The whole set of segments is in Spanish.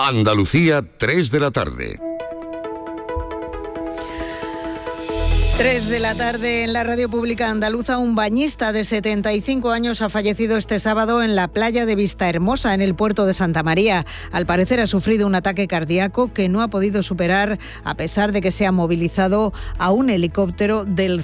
Andalucía, 3 de la tarde. 3 de la tarde en la radio pública andaluza. Un bañista de 75 años ha fallecido este sábado en la playa de Vistahermosa, en el puerto de Santa María. Al parecer ha sufrido un ataque cardíaco que no ha podido superar, a pesar de que se ha movilizado a un helicóptero del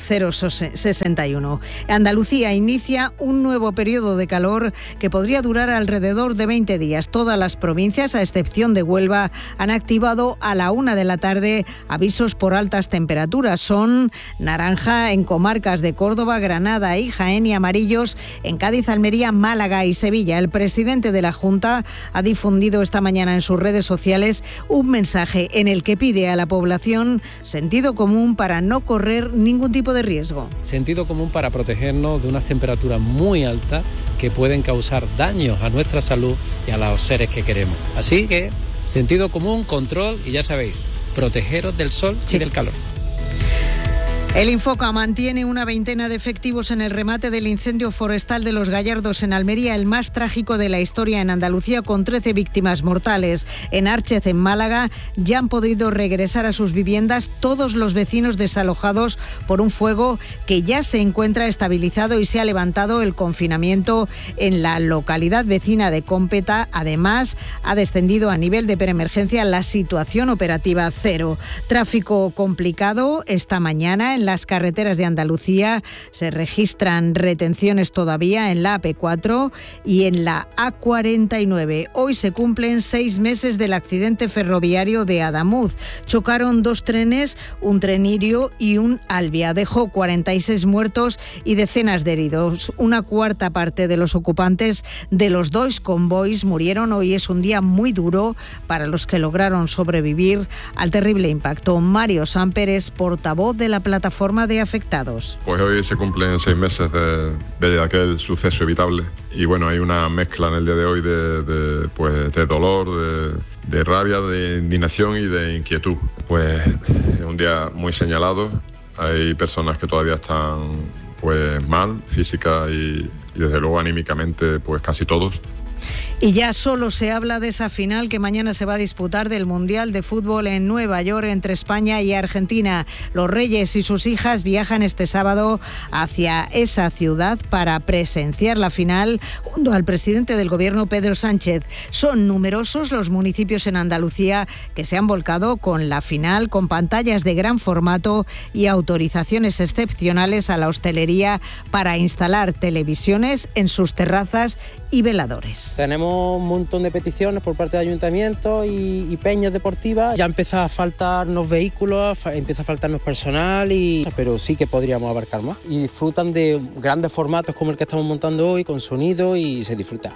061. Andalucía inicia un nuevo periodo de calor que podría durar alrededor de 20 días. Todas las provincias, a excepción de Huelva, han activado a la 1 de la tarde avisos por altas temperaturas. Son naranja en comarcas de Córdoba, Granada y Jaén, y amarillos en Cádiz, Almería, Málaga y Sevilla. El presidente de la Junta ha difundido esta mañana en sus redes sociales un mensaje en el que pide a la población sentido común para no correr ningún tipo de riesgo. Sentido común para protegernos de unas temperaturas muy altas que pueden causar daños a nuestra salud y a los seres que queremos. Así que sentido común, control y ya sabéis, protegeros del sol y del calor. El Infoca mantiene una veintena de efectivos en el remate del incendio forestal de Los Gallardos en Almería, el más trágico de la historia en Andalucía, con 13 víctimas mortales. En Árchez, en Málaga, ya han podido regresar a sus viviendas todos los vecinos desalojados por un fuego que ya se encuentra estabilizado, y se ha levantado el confinamiento en la localidad vecina de Cómpeta. Además, ha descendido a nivel de preemergencia la situación operativa cero. Tráfico complicado esta mañana en las carreteras de Andalucía. Se registran retenciones todavía en la AP4 y en la A49. Hoy se cumplen 6 meses del accidente ferroviario de Adamuz. Chocaron 2 trenes, un Trenirio y un Albia. Dejó 46 muertos y decenas de heridos. Una cuarta parte de los ocupantes de los 2 convoys murieron. Hoy es un día muy duro para los que lograron sobrevivir al terrible impacto. Mario Samper es portavoz de la plataforma de afectados. Pues hoy se cumplen 6 meses de aquel suceso evitable, y bueno, hay una mezcla en el día de hoy de dolor, de rabia, de indignación y de inquietud. Pues es un día muy señalado. Hay personas que todavía están pues mal, física y desde luego anímicamente, pues casi todos. Y ya solo se habla de esa final que mañana se va a disputar del Mundial de Fútbol en Nueva York entre España y Argentina. Los Reyes y sus hijas viajan este sábado hacia esa ciudad para presenciar la final junto al presidente del Gobierno, Pedro Sánchez. Son numerosos los municipios en Andalucía que se han volcado con la final, con pantallas de gran formato y autorizaciones excepcionales a la hostelería para instalar televisiones en sus terrazas y veladores. Tenemos un montón de peticiones por parte del ayuntamiento y peñas deportivas. Ya empieza a faltarnos vehículos, empieza a faltarnos personal, pero sí que podríamos abarcar más. Y disfrutan de grandes formatos como el que estamos montando hoy, con sonido, y se disfruta.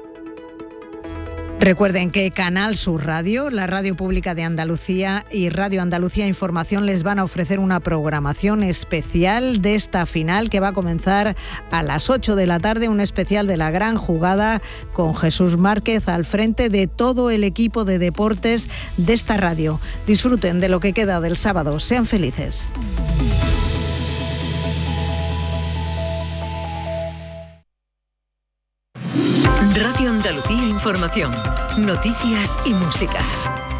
Recuerden que Canal Sur Radio, la radio pública de Andalucía, y Radio Andalucía Información les van a ofrecer una programación especial de esta final que va a comenzar a las 8 de la tarde, un especial de la gran jugada con Jesús Márquez al frente de todo el equipo de deportes de esta radio. Disfruten de lo que queda del sábado, sean felices. Radio Andalucía Información, noticias y música.